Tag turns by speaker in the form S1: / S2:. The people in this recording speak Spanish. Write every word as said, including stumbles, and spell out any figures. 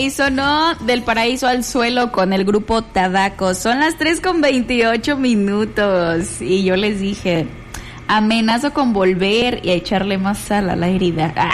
S1: sonó Del Paraíso al Suelo con el grupo Tadaco. Son las tres con veintiocho minutos. Y yo les dije, amenazo con volver y a echarle más sal a la herida.